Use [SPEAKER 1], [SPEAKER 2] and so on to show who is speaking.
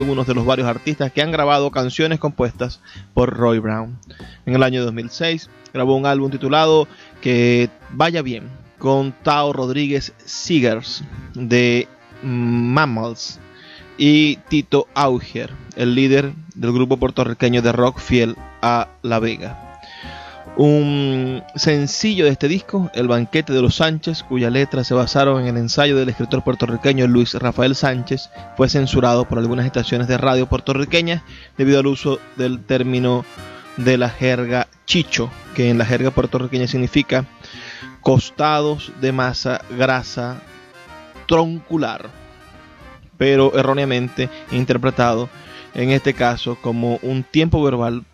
[SPEAKER 1] algunos de los varios artistas que han grabado canciones compuestas por Roy Brown. En el año 2006 grabó un álbum titulado Que Vaya Bien con Tao Rodríguez Seegers de Mammals y Tito Auger, el líder del grupo puertorriqueño de rock Fiel a La Vega. Un sencillo de este disco, El Banquete de los Sánchez, cuyas letras se basaron en el ensayo del escritor puertorriqueño Luis Rafael Sánchez, fue censurado por algunas estaciones de radio puertorriqueñas debido al uso del término de la jerga chicho, que en la jerga puertorriqueña significa costados de masa grasa troncular, pero erróneamente interpretado en este caso como un tiempo verbal